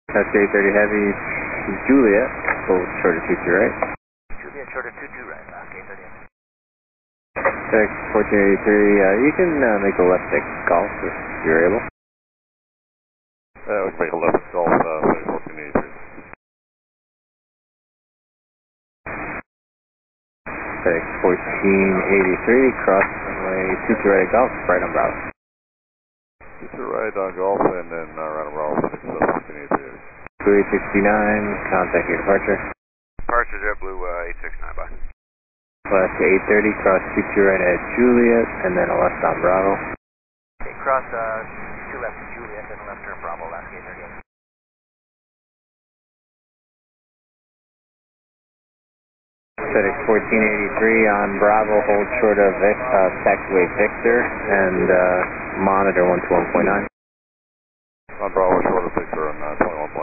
That's 830 Heavy, Juliet, hold short of 22 right. Juliet, short of 22 right, last 830. Tex 1483, you can make a left stick golf if you're able. We can make a left golf, 1483. Tex 1483, cross runway 22 right golf, right on Bravo. 22 right on golf, and then right on Bravo, 1483. 2869, contact your departure. Departure JetBlue 869, bye. Left 830, cross 22 right at Juliet, and then a left on Bravo. Okay, cross 2 left to Juliet, then a left turn Bravo, last 838. FedEx 1483 on Bravo, hold short of taxiway Victor, and monitor 121.9. On Bravo, short of Victor, and 21.9.